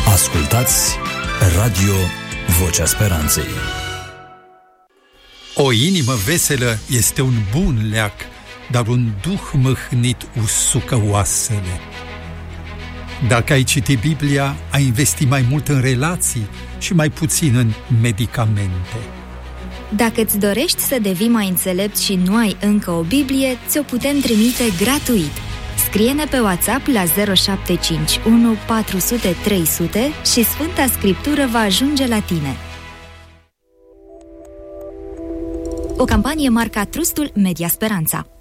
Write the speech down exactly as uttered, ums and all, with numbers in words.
Ascultați Radio Vocea Speranței. O inimă veselă este un bun leac, dar un duh mâhnit usucă oasele. Dacă ai citit Biblia, ai investi mai mult în relații și mai puțin în medicamente. Dacă îți dorești să devii mai înțelept și nu ai încă o Biblie, ți-o putem trimite gratuit. Scrie-ne pe WhatsApp la zero șapte cinci unu patru zero zero trei zero zero și Sfânta Scriptură va ajunge la tine. O campanie marca Trustul Media Speranța.